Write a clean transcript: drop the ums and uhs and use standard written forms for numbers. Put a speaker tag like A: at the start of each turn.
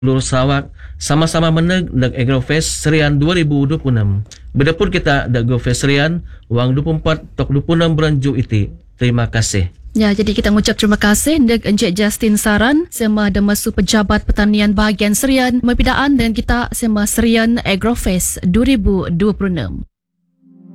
A: Seluruh Sarawak sama-sama meneg Agrofest Serian 2026. Bedapun kita da Agrofest Serian wang 24 tok 26 bulan Ju iti. Terima kasih.
B: Ya, jadi kita mengucap terima kasih Ndek Encik Justin Saran sema Demasu Pejabat Pertanian Bahagian Serian Mempidaan dengan kita sema Serian Agrofest 2026.